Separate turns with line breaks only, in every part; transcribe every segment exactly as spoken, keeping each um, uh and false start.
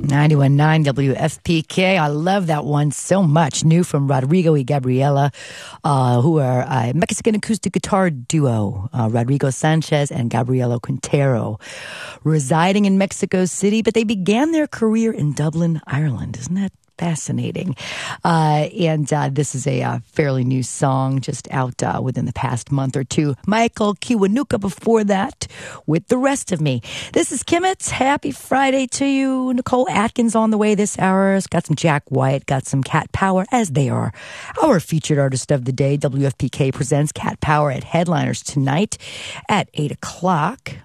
ninety-one point nine W F P K. I love that one so much. New from Rodrigo y Gabriela, uh, who are a Mexican acoustic guitar duo, uh, Rodrigo Sanchez and Gabriela Quintero, residing in Mexico City, but they began their career in Dublin, Ireland. Isn't that fascinating? Uh, and uh, this is a uh, fairly new song, just out uh, within the past month or two. Michael Kiwanuka before that with The Rest of Me. This is Kimmets. Happy Friday to you. Nicole Atkins on the way this hour. Got some Jack White, got some Cat Power, as they are our featured artist of the day. W F P K presents Cat Power at Headliners tonight at eight o'clock.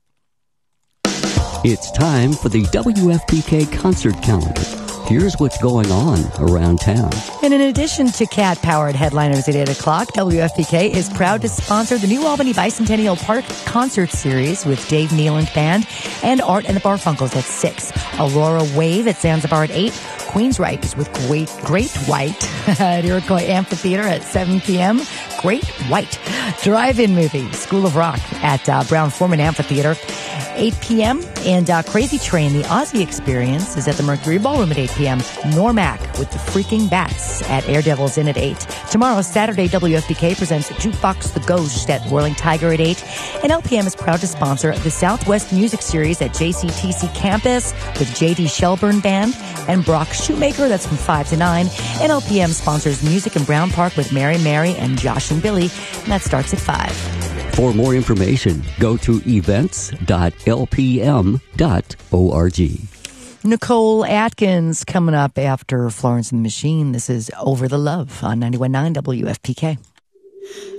It's time for the W F P K concert calendar. Here's what's going on around town.
And in addition to Cat Powered Headliners at eight o'clock, W F P K is proud to sponsor the New Albany Bicentennial Park Concert Series with Dave Nealand Band and Art and the Barfunkles at six. Aurora Wave at Zanzibar at eight. Queensryche is with Great, Great White at Iroquois Amphitheater at seven p.m. Great White. Drive-in movie, School of Rock at uh, Brown-Forman Amphitheater, eight p.m. And uh, Crazy Train, the Aussie Experience, is at the Mercury Ballroom at eight p.m. Normac with the Freaking Bats at Air Devils Inn at eight. Tomorrow, Saturday, W F P K presents Jukebox The Ghost at Whirling Tiger at eight. And L P M is proud to sponsor the Southwest Music Series at J C T C Campus with J D Shelburne Band and Brock Shoemaker. That's from five to nine. And L P M sponsors Music in Brown Park with Mary Mary and Josh and Billy. And that starts at five.
For more information, go to events dot l p m dot org.
Nicole Atkins coming up after Florence and the Machine. This is Over the Love on ninety-one point nine W F P K.